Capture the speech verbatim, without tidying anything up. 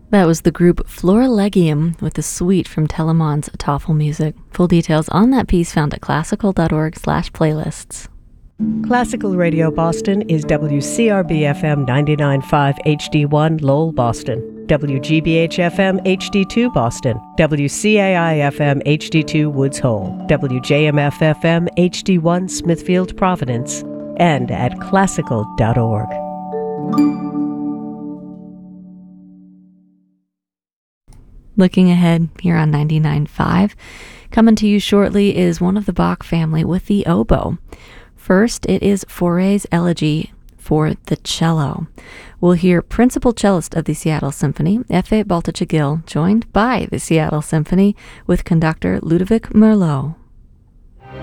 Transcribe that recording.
That was the group Florilegium with the suite from Telemann's Toffel Music. Full details on that piece found at classical.org slash playlists. Classical Radio Boston is W C R B F M ninety-nine point five H D one Lowell, Boston, W G B H F M H D two Boston, W C A I F M H D two Woods Hole, W J M F F M H D one Smithfield, Providence, and at classical dot org. Looking ahead here on ninety-nine point five, coming to you shortly is one of the Bach family with the oboe. First, it is Fauré's Elegy for the cello. We'll hear principal cellist of the Seattle Symphony, Efe Baltacegil, joined by the Seattle Symphony with conductor Ludovic Merlot.